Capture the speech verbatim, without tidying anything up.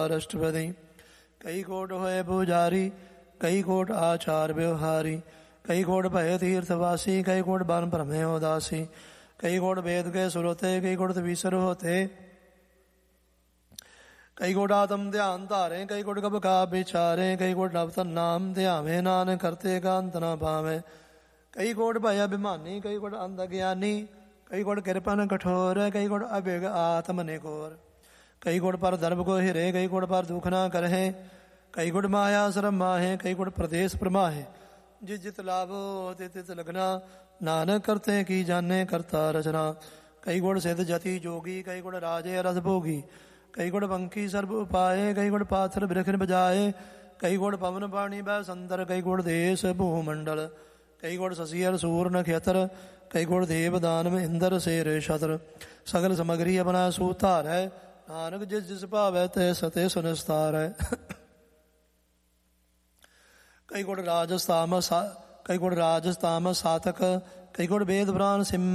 अष्टपदी। कई कोट होए पुजारी, कई कोट आचार व्यवहारी, कई कोट भय तीर्थवासी, कई कोट बन भ्रमे उदासी, कई कोट वेद के सुर होते, कई कोट विसर होते, कई कोट आत्म ध्यान धारे, कई कोट कब का विचारे, कई कोट नवतन नाम ध्यावे, नानक करते का अंत न पावे। कई कोट भय अभिमानी, कई कोट अंध ज्ञानी, कई कोट कृपन कठोर, कई कोट अभिग आत्म निकोर, कई कोट पर धर्म को हिरे, कई कोट पर दुख ना करे, कई कोट माया श्रम माहे, कई कोट प्रदेश प्रमाहे, जिस जित लाभो तित तित लगना, नानक करते की जाने करता रचना। कई कोट सिद्ध जति जोगी, कई कोट राजे रस भोगी, कई कोट पंखी सर्व उपाय, कई कोट पाथर बिरखन बजाए, कई कोट पवन पाणी बै संदर, कई कोट देश भूमंडल, कई कोट शशियर सूर नक्षत्र, कई कोट देव दानव इंद्र शेर छत्र, सगल समग्री अपना सूतार है, नानक जिस जिस भावै ते सते सुनिस्तार है। कई कोट राजस्ताम कई कोट राजस्ताम सातक, कई कोट वेद पुराण सिम